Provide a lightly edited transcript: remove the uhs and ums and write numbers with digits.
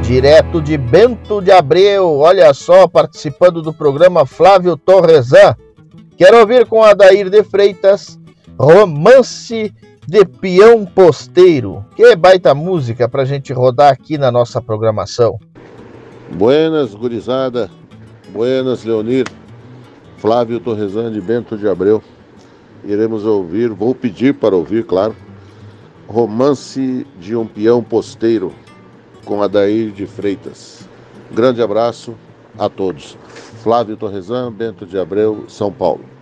direto de Bento de Abreu, olha só, participando do programa Flávio Torresan. Quero ouvir com Adair de Freitas, Romance de Peão Posteiro. Que baita música pra gente rodar aqui na nossa programação. Buenas, gurizada. Buenas, Leonir. Flávio Torresan de Bento de Abreu. Iremos ouvir, vou pedir para ouvir, claro, Romance de um Peão Posteiro, com Adair de Freitas. Grande abraço a todos. Flávio Torresan, Bento de Abreu, São Paulo.